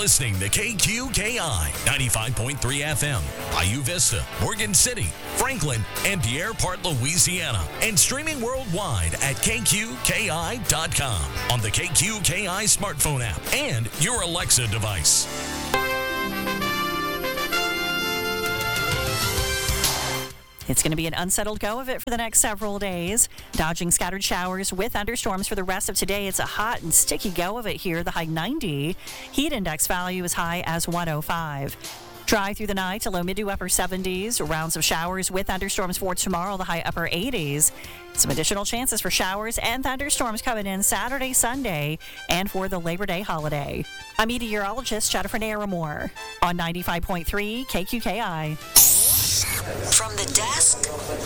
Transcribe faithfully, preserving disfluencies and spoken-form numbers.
listening to K Q K I ninety-five point three F M, Bayou Vista, Morgan City, Franklin, and Pierre Part, Louisiana, and streaming worldwide at K Q K I dot com on the K Q K I smartphone app and your Alexa device. It's going to be an unsettled go of it for the next several days. Dodging scattered showers with thunderstorms for the rest of today. It's a hot and sticky go of it here. The high ninety. Heat index value as high as one oh five. Dry through the night to low mid to upper seventies. Rounds of showers with thunderstorms for tomorrow. The high upper eighties. Some additional chances for showers and thunderstorms coming in Saturday, Sunday, and for the Labor Day holiday. I'm meteorologist Jennifer Naramore on ninety-five point three K Q K I. From the desk